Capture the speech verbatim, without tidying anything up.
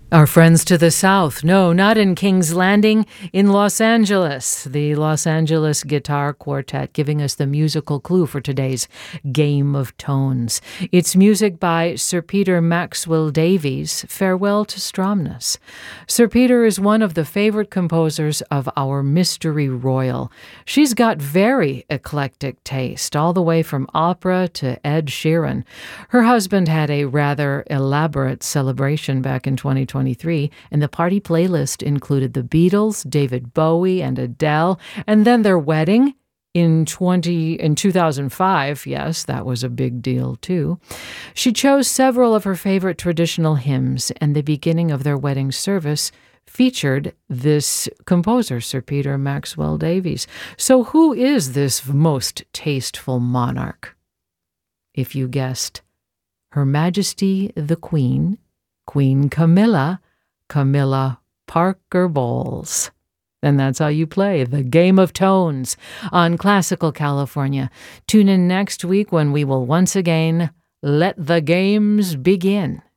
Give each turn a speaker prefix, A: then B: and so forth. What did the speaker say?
A: Our friends to the south. No, not in King's Landing, in Los Angeles. The Los Angeles Guitar Quartet giving us the musical clue for today's Game of Tones. It's music by Sir Peter Maxwell Davies, Farewell to Stromness. Sir Peter is one of the favorite composers of our Mystery Royal. She's got very eclectic taste, all the way from opera to Ed Sheeran. Her husband had a rather elaborate celebration back in twenty twenty-three, and the party playlist included the Beatles, David Bowie, and Adele, and then their wedding in twenty in two thousand five. Yes, that was a big deal too. She chose several of her favorite traditional hymns, and the beginning of their wedding service featured this composer, Sir Peter Maxwell Davies. So who is this most tasteful monarch? If you guessed, Her Majesty the Queen, Queen Camilla, Camilla Parker Bowles. And that's how you play the Game of Tones on Classical California. Tune in next week when we will once again let the games begin.